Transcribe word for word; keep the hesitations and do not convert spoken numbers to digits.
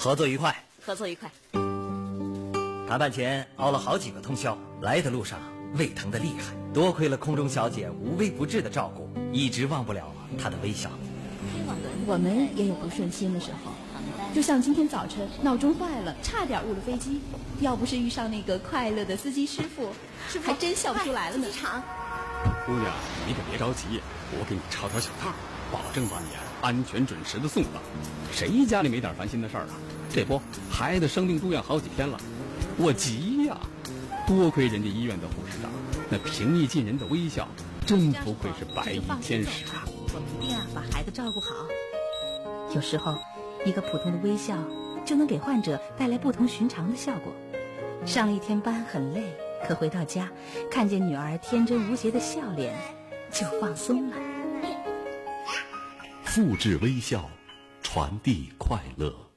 合作愉快， 合作愉快。 谈判前熬了好几个通宵，来的路上胃疼的厉害，多亏了空中小姐无微不至的照顾，一直忘不了她的微笑。 我们也有不顺心的时候，就像今天早晨闹钟坏了，差点误了飞机，要不是遇上那个快乐的司机师傅，师傅还真笑不出来了呢。 姑娘，你可别着急，我给你抄条小道，保证把你安全准时的送到。谁家里没点烦心的事儿啊？这不，孩子生病住院好几天了，我急呀！多亏人家医院的护士长，那平易近人的微笑，真不愧是白衣天使。 我们一定要把孩子照顾好。有时候，一个普通的微笑就能给患者带来不同寻常的效果。上了一天班很累，可回到家，看见女儿天真无邪的笑脸，就放松了。 复制微笑，传递快乐。